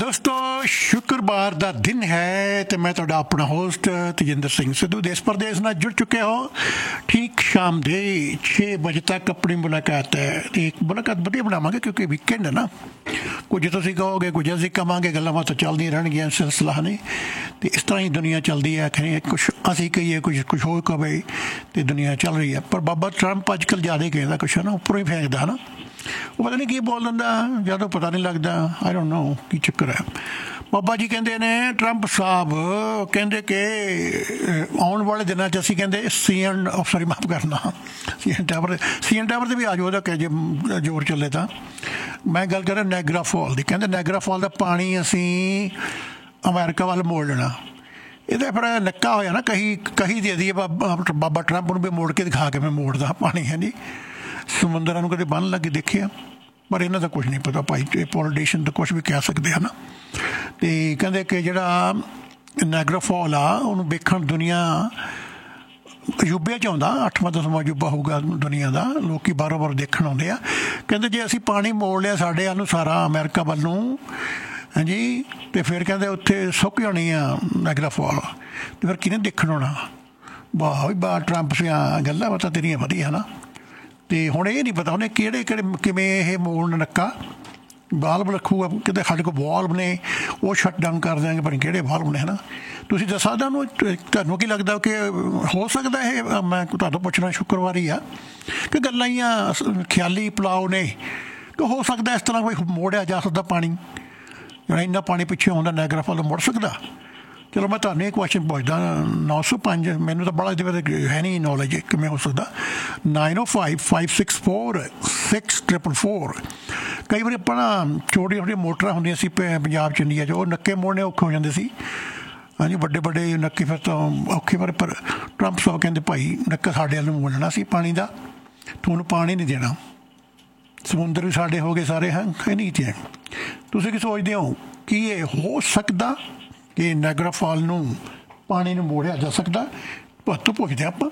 ਦੋਸਤੋ ਸ਼ੁੱਕਰਵਾਰ ਦਾ ਦਿਨ ਹੈ ਤੇ ਮੈਂ ਤੁਹਾਡਾ ਆਪਣਾ ਹੋਸਟ ਤੇਜਿੰਦਰ ਸਿੰਘ ਸਿੱਧੂ ਦੇਸ਼ ਪ੍ਰਦੇਸ਼ ਨਾਲ ਜੁੜ ਚੁੱਕੇ ਹੋ। ਠੀਕ ਸ਼ਾਮ ਦੇ 6 ਵਜੇ ਤੱਕ ਆਪਣੀ ਮੁਲਾਕਾਤ ਹੈ ਤੇ ਇੱਕ ਮੁਲਾਕਾਤ ਵਧੀਆ ਬਣਾਵਾਂਗੇ ਕਿਉਂਕਿ ਵੀਕਐਂਡ ਹੈ ਨਾ। ਕੁਝ ਤੁਸੀਂ ਕਹੋਗੇ, ਕੁਝ ਅਸੀਂ ਕਹਾਂਗੇ, ਗੱਲਾਂ ਬਾਤਾਂ ਚੱਲਦੀਆਂ ਰਹਿਣਗੀਆਂ, ਸਿਲਸਿਲਾ ਨੇ ਤੇ ਇਸ ਤਰ੍ਹਾਂ ਹੀ ਦੁਨੀਆ ਚੱਲਦੀ ਹੈ। ਕੁਛ ਅਸੀਂ ਕਹੀਏ, ਕੁਛ ਹੋਰ ਕਵੇ ਤੇ ਦੁਨੀਆ ਚੱਲ ਰਹੀ ਹੈ। ਪਰ ਬਾਬਾ ਟਰੰਪ ਅੱਜ ਕੱਲ੍ਹ ਜ਼ਿਆਦਾ ਕਹਿੰਦਾ ਕੁਛ ਹੈ ਨਾ, ਉੱਪਰੋਂ ਹੀ ਫੇਂਕਦਾ ਹੈ ਨਾ। ਉਹ ਪਤਾ ਨਹੀਂ ਕੀ ਬੋਲ ਦਿੰਦਾ, ਜਦੋਂ ਪਤਾ ਨਹੀਂ ਲੱਗਦਾ। ਆਈ ਡੋਂਟ ਨੋ ਕੀ ਚੱਕਰ ਹੈ। ਬਾਬਾ ਜੀ ਕਹਿੰਦੇ ਨੇ, ਟਰੰਪ ਸਾਹਿਬ ਕਹਿੰਦੇ ਕਿ ਆਉਣ ਵਾਲੇ ਦਿਨਾਂ 'ਚ ਅਸੀਂ ਕਹਿੰਦੇ ਮਾਫ਼ ਕਰਨਾ ਸੀਐਨ ਟਾਵਰ 'ਤੇ ਵੀ ਆ ਜਾਓ ਉਹਦਾ ਕਿ ਜੇ ਜ਼ੋਰ ਚੱਲੇ ਤਾਂ। ਮੈਂ ਗੱਲ ਕਰ ਰਿਹਾ ਨਾਇਗਰਾ ਫਾਲ ਦੀ। ਕਹਿੰਦੇ ਨਾਇਗਰਾ ਫਾਲ ਦਾ ਪਾਣੀ ਅਸੀਂ ਅਮਰੀਕਾ ਵੱਲ ਮੋੜ ਲੈਣਾ। ਇਹਦਾ ਫਿਰ ਨੱਕਾ ਹੋਇਆ ਨਾ, ਕਹੀ ਦੇ ਦਈਏ ਬਾਬਾ ਟਰੰਪ ਨੂੰ ਵੀ ਮੋੜ ਕੇ ਦਿਖਾ ਕੇ ਮੈਂ ਮੋੜਦਾ ਪਾਣੀ ਹੈ ਨਹੀਂ। ਸਮੁੰਦਰਾਂ ਨੂੰ ਕਦੇ ਬੰਨ ਲੱਗੇ ਦੇਖਿਆ, ਪਰ ਇਹਨਾਂ ਦਾ ਕੁਛ ਨਹੀਂ ਪਤਾ ਭਾਈ। ਇਹ ਪੋਲੀਟੀਸ਼ੀਅਨ ਤਾਂ ਕੁਛ ਵੀ ਕਹਿ ਸਕਦੇ ਹਨ। ਅਤੇ ਕਹਿੰਦੇ ਕਿ ਜਿਹੜਾ ਨਾਇਗਰਾ ਫਾਲ ਆ ਉਹਨੂੰ ਵੇਖਣ ਦੁਨੀਆ ਅਜੂਬੇ 'ਚ ਆਉਂਦਾ, 8ਵਾਂ 10ਵਾਂ ਅਜੂਬਾ ਹੋਊਗਾ ਦੁਨੀਆ ਦਾ। ਲੋਕ ਬਾਰੋਂ ਦੇਖਣ ਆਉਂਦੇ ਆ। ਕਹਿੰਦੇ ਜੇ ਅਸੀਂ ਪਾਣੀ ਮੋੜ ਲਿਆ ਸਾਡੇ ਵੱਲ ਨੂੰ, ਸਾਰਾ ਅਮਰੀਕਾ ਵੱਲ ਨੂੰ, ਹਾਂਜੀ, ਅਤੇ ਫਿਰ ਕਹਿੰਦੇ ਉੱਥੇ ਸੁੱਕ ਜਾਣੀ ਆ ਨਾਇਗਰਾ ਫਾਲ। ਅਤੇ ਫਿਰ ਕਿਹਨੇ ਦੇਖਣ ਆਉਣਾ? ਵਾਹ ਵਾਹ, ਟਰੰਪ ਦੀਆਂ ਗੱਲਾਂ ਬਾਤਾਂ ਤੇਰੀਆਂ ਵਧੀਆ ਨਾ। ਅਤੇ ਹੁਣ ਇਹ ਨਹੀਂ ਪਤਾ ਉਹਨੇ ਕਿਵੇਂ ਇਹ ਮੋੜਨ ਨੱਕਾ ਵਾਲਵ ਰੱਖੂਗਾ। ਕਿਤੇ ਸਾਡੇ ਕੋਲ ਵਾਲਵ ਨੇ, ਉਹ ਸ਼ਟ ਡਾਊਨ ਕਰ ਦਿਆਂਗੇ, ਪਰ ਕਿਹੜੇ ਵਾਲਵ ਨੇ ਹੈ ਨਾ। ਤੁਸੀਂ ਦੱਸ ਸਕਦੇ ਉਹਨੂੰ, ਤੁਹਾਨੂੰ ਕੀ ਲੱਗਦਾ ਕਿ ਹੋ ਸਕਦਾ ਇਹ? ਮੈਂ ਤੁਹਾਨੂੰ ਪੁੱਛਣਾ ਸ਼ੁੱਕਰਵਾਰ ਹੀ ਆ ਕਿ ਗੱਲਾਂ ਹੀ ਆ, ਖਿਆਲੀ ਪਲਾਓ ਨੇ, ਕਿ ਹੋ ਸਕਦਾ ਇਸ ਤਰ੍ਹਾਂ ਕੋਈ ਮੋੜਿਆ ਜਾ ਸਕਦਾ ਪਾਣੀ? ਜਿਹੜਾ ਇੰਨਾ ਪਾਣੀ ਪਿੱਛੇ ਆਉਂਦਾ ਨਾਇਗਰਾ ਫਾਲ ਮੁੜ ਸਕਦਾ? ਚਲੋ ਮੈਂ ਤੁਹਾਨੂੰ ਇਹ ਕੁਐਸਚਨ ਪੁੱਛਦਾ। 905, ਮੈਨੂੰ ਤਾਂ ਬੜਾ ਇਹਦੇ ਬਾਰੇ ਹੈ ਨਹੀਂ ਨੌਲੇਜ ਕਿਵੇਂ ਹੋ ਸਕਦਾ। 9055646444। ਕਈ ਵਾਰੀ ਆਪਾਂ ਨਾ ਛੋਟੀਆਂ ਛੋਟੀਆਂ ਮੋਟਰਾਂ ਹੁੰਦੀਆਂ ਸੀ ਪੰਜਾਬ 'ਚ, ਇੰਡੀਆ 'ਚ, ਉਹ ਨੱਕੇ ਮੋੜਨੇ ਔਖੇ ਹੋ ਜਾਂਦੇ ਸੀ। ਹਾਂਜੀ, ਵੱਡੇ ਨੱਕੇ ਫਿਰ ਤਾਂ ਔਖੇ। ਪਰ ਟਰੰਪ ਸਾਹਿਬ ਕਹਿੰਦੇ ਭਾਈ ਨੱਕਾ ਸਾਡੇ ਵੱਲ ਨੂੰ ਮੋੜਨਾ ਸੀ ਪਾਣੀ ਦਾ, ਤੁਹਾਨੂੰ ਪਾਣੀ ਨਹੀਂ ਦੇਣਾ। ਸਮੁੰਦਰ ਵੀ ਸਾਡੇ ਹੋ ਗਏ ਸਾਰੇ, ਹੈ ਨਹੀਂ ਤੇ। ਤੁਸੀਂ ਕੀ ਸੋਚਦੇ ਹੋ ਕਿ ਇਹ ਹੋ ਸਕਦਾ ਕਿ ਨਾਇਗਰਾ ਫਾਲ ਨੂੰ ਪਾਣੀ ਨੂੰ ਮੋੜਿਆ ਜਾ ਸਕਦਾ? ਤੋਂ ਪੁੱਛਦੇ ਆਪਾਂ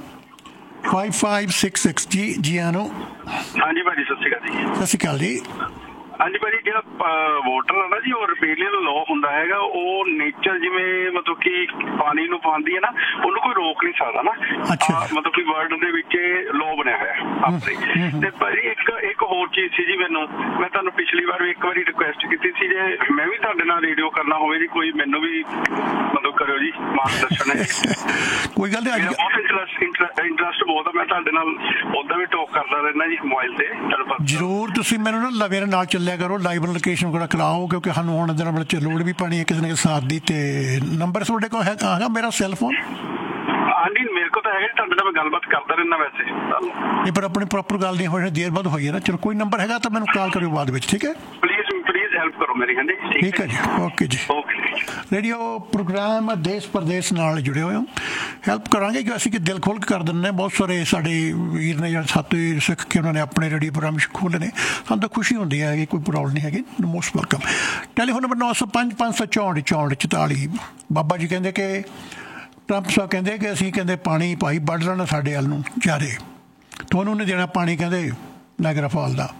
5566 ਜੀ। ਜੀ ਆਨੋ। ਹਾਂਜੀ ਭਾਜੀ, ਸਤਿ ਸ਼੍ਰੀ ਅਕਾਲ ਜੀ। ਸਤਿ ਸ਼੍ਰੀ ਅਕਾਲ ਜੀ। ਹਾਂਜੀ ਭਾਜੀ, ਜਿਹੜਾ ਵਾਟਰ ਆ ਨਾ ਜੀ, ਉਹ ਰਿਪੇਲੀਅਨ ਲਾਅ ਹੁੰਦਾ ਹੈਗਾ। ਉਹ ਨੇਚਰ ਜਿਵੇਂ ਮਤਲਬ ਕਿ ਪਾਣੀ ਨੂੰ ਪਾਉਂਦੀ ਹੈ ਨਾ, ਉਹਨੂੰ ਕੋਈ ਰੋਕ ਨਹੀਂ ਸਕਦਾ ਨਾ। ਮਤਲਬ ਕਿ ਵਰਲਡ ਦੇ ਵਿੱਚ ਲਾਅ ਬਣਿਆ ਹੋਇਆ ਆਪਣੇ। ਤੇ ਭਾਜੀ ਇੱਕ ਹੋਰ ਚੀਜ਼ ਸੀ ਜੀ, ਮੈਂ ਤੁਹਾਨੂੰ ਪਿਛਲੀ ਵਾਰ ਵੀ ਇੱਕ ਵਾਰੀ ਰਿਕੁਐਸਟ ਕੀਤੀ ਸੀ, ਜੇ ਮੈਂ ਵੀ ਤੁਹਾਡੇ ਨਾਲ ਰੇਡੀਓ ਕਰਨਾ ਹੋਵੇ ਜੀ, ਕੋਈ ਮੈਨੂੰ ਵੀ ਮਤਲਬ ਕਰਿਓ ਜੀ, ਮਾਰਗਦਰਸ਼ਨ ਹੈ। ਕੋਈ ਗੱਲ ਨਹੀਂ, ਬਹੁਤ ਇੰਟਰਸਟ ਬਹੁਤ ਆ। ਮੈਂ ਤੁਹਾਡੇ ਨਾਲ ਉੱਦਾਂ ਵੀ ਟਾਕ ਕਰਦਾ ਰਹਿੰਦਾ ਜੀ ਮੋਬਾਈਲ ਤੇ। ਜ਼ਰੂਰ ਤੁਸੀਂ ਮੈਨੂੰ ਨਾ ਮੇਰੇ ਨਾਲ ਚੱਲਿਆ ਕਰੋ, ਲਾਈਵ ਲੋਕੇਸ਼ਨ ਵਗੈਰਾ ਕਰਾਓ, ਕਿਉਂਕਿ ਸਾਨੂੰ ਹੁਣ ਦਿਨਾਂ ਵਿੱਚ ਲੋੜ ਵੀ ਪੈਣੀ ਹੈ ਕਿਸੇ ਨੇ ਸਾਥ ਦੀ। ਅਤੇ ਨੰਬਰ ਤੁਹਾਡੇ ਕੋਲ ਹੈਗਾ ਮੇਰਾ ਸੈੱਲਫੋਨ? ਹਾਂਜੀ, ਮੇਰੇ ਕੋਲ ਤਾਂ ਹੈਗਾ। ਤੁਹਾਡੇ ਨਾਲ ਮੈਂ ਗੱਲਬਾਤ ਕਰਦਾ ਰਹਿੰਦਾ ਵੈਸੇ। ਨਹੀਂ, ਪਰ ਆਪਣੀ ਪ੍ਰੋਪਰ ਗੱਲ ਨਹੀਂ ਹੋਈ, ਦੇਰ ਬਾਅਦ ਹੋਈ ਹੈ ਨਾ। ਚਲੋ ਕੋਈ ਨੰਬਰ ਹੈਗਾ ਤਾਂ ਮੈਨੂੰ ਕਾਲ ਕਰਿਓ ਬਾਅਦ ਵਿੱਚ, ਠੀਕ ਹੈ? ਪਲੀਜ਼ ਹੈਲਪ ਕਰੋ ਮੇਰੀ। ਹਾਂਜੀ ਠੀਕ ਹੈ ਜੀ, ਓਕੇ ਜੀ। ਰੇਡੀਓ ਪ੍ਰੋਗਰਾਮ ਦੇਸ਼ ਪ੍ਰਦੇਸ਼ ਨਾਲ ਜੁੜੇ ਹੋਏ ਹੋ, ਹੈਲਪ ਕਰਾਂਗੇ ਕਿ ਅਸੀਂ ਕਿ ਦਿਲ ਖੋਲ੍ਹ ਕੇ ਕਰ ਦਿੰਦੇ। ਬਹੁਤ ਸਾਰੇ ਸਾਡੇ ਵੀਰ ਨੇ ਜਾਂ ਸਾਥੀ ਸਿੱਖ ਕੇ ਉਹਨਾਂ ਨੇ ਆਪਣੇ ਰੇਡੀਓ ਪ੍ਰੋਗਰਾਮ ਖੋਲ੍ਹੇ ਨੇ, ਸਾਨੂੰ ਤਾਂ ਖੁਸ਼ੀ ਹੁੰਦੀ ਹੈ ਕਿ ਕੋਈ ਪ੍ਰੋਬਲਮ ਨਹੀਂ ਹੈਗੀ। Most welcome. Telephone number 905 564 44। Baba ji ਕਹਿੰਦੇ ਕਿ ਟਰੰਪ ਸਾਹਿਬ ਕਹਿੰਦੇ ਕਿ ਅਸੀਂ ਕਹਿੰਦੇ ਪਾਣੀ ਭਾਈ ਵੱਢ ਲੈਣਾ ਸਾਡੇ ਵੱਲ ਨੂੰ ਚਾਰੇ, ਤੁਹਾਨੂੰ ਨਹੀਂ ਦੇਣਾ ਪਾਣੀ ਕਹਿੰਦੇ ਨਾਇਗਰਾ ਫਾਲ ਦਾ।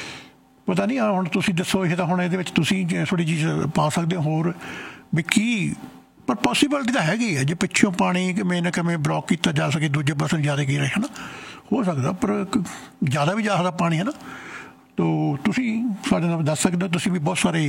ਪਤਾ ਨਹੀਂ ਹੁਣ ਤੁਸੀਂ ਦੱਸੋ, ਇਹ ਤਾਂ ਹੁਣ ਇਹਦੇ ਵਿੱਚ ਤੁਸੀਂ ਥੋੜ੍ਹੀ ਚੀਜ਼ ਪਾ ਸਕਦੇ ਹੋ ਹੋਰ ਵੀ ਕੀ, ਪਰ ਪੋਸੀਬਿਲਿਟੀ ਤਾਂ ਹੈਗੀ ਹੈ ਜੇ ਪਿੱਛੋਂ ਪਾਣੀ ਕਿਵੇਂ ਨਾ ਕਿਵੇਂ ਬਲੋਕ ਕੀਤਾ ਜਾ ਸਕੇ, ਦੂਜੇ ਪਾਸੇ ਜ਼ਿਆਦਾ ਕੀ ਰਹੇ ਹੈ ਨਾ, ਹੋ ਸਕਦਾ। ਪਰ ਜ਼ਿਆਦਾ ਵੀ ਜਾ ਸਕਦਾ ਪਾਣੀ ਹੈ ਨਾ। ਤੋ ਤੁਸੀਂ ਸਾਡੇ ਨਾਲ ਦੱਸ ਸਕਦੇ ਹੋ। ਤੁਸੀਂ ਵੀ ਬਹੁਤ ਸਾਰੇ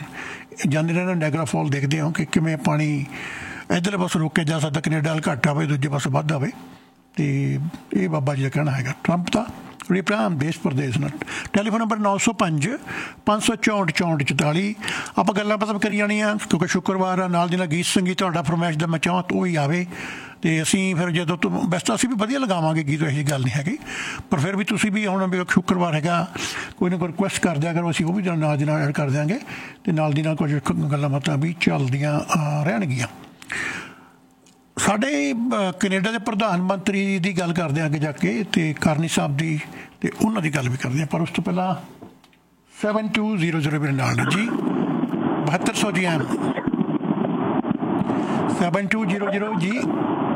ਜਾਂਦੇ ਰਹਿੰਦੇ ਨਾਇਗਰਾ ਫਾਲ ਦੇਖਦੇ ਹੋ ਕਿ ਕਿਵੇਂ ਪਾਣੀ ਇੱਧਰਲੇ ਪਾਸੇ ਰੋਕਿਆ ਜਾ ਸਕਦਾ, ਕੈਨੇਡਾ ਵੱਲ ਘੱਟ ਆਵੇ, ਦੂਜੇ ਪਾਸੇ ਵੱਧ ਆਵੇ। ਅਤੇ ਇਹ ਬਾਬਾ ਜੀ ਦਾ ਕਹਿਣਾ ਹੈਗਾ ਟਰੰਪ ਦਾ। ਰਿਪਲਾਮ ਦੇਸ਼ ਪ੍ਰਦੇਸ਼ ਨਾਲ। Telephone number 905 564 44। ਆਪਾਂ ਗੱਲਾਂ ਮਤਲਬ ਕਰੀ ਜਾਣੀਆਂ ਕਿਉਂਕਿ ਸ਼ੁੱਕਰਵਾਰ ਆ, ਨਾਲ ਦੀ ਨਾਲ ਗੀਤ ਸੰਗੀਤ ਤੁਹਾਡਾ ਫਰਮਾਇਸ਼ ਦਾ ਮੈਂ ਚਾਹਾਂ ਤਾਂ ਉਹ ਹੀ ਆਵੇ। ਅਤੇ ਅਸੀਂ ਫਿਰ ਜਦੋਂ ਵੈਸੇ ਤਾਂ ਅਸੀਂ ਵੀ ਵਧੀਆ ਲਗਾਵਾਂਗੇ ਗੀਤ, ਇਹੋ ਜਿਹੀ ਗੱਲ ਨਹੀਂ ਹੈਗੀ। ਪਰ ਫਿਰ ਵੀ ਤੁਸੀਂ ਵੀ ਹੁਣ ਵੀ ਸ਼ੁੱਕਰਵਾਰ ਹੈਗਾ, ਕੋਈ ਨਾ ਕੋਈ ਰਿਕੁਐਸਟ ਕਰ ਦਿਆ ਕਰੋ, ਅਸੀਂ ਉਹ ਵੀ ਨਾਲ ਦੀ ਨਾਲ ਐਡ ਕਰ ਦਿਆਂਗੇ। ਅਤੇ ਨਾਲ ਦੀ ਨਾਲ ਕੁਝ ਗੱਲਾਂ ਬਾਤਾਂ ਵੀ ਚੱਲਦੀਆਂ ਰਹਿਣਗੀਆਂ। ਸਾਡੇ ਕੈਨੇਡਾ ਦੇ ਪ੍ਰਧਾਨ ਮੰਤਰੀ ਦੀ ਗੱਲ ਕਰਦੇ ਹਾਂ ਅੱਗੇ ਜਾ ਕੇ, ਅਤੇ ਕਰਨੀ ਸਾਹਿਬ ਦੀ, ਅਤੇ ਉਹਨਾਂ ਦੀ ਗੱਲ ਵੀ ਕਰਦੇ ਹਾਂ। ਪਰ ਉਸ ਤੋਂ ਪਹਿਲਾਂ 7200 ਮੇਰੇ ਨਾਲ ਜੀ, 7200 ਜੀ। 7200 ਜੀ।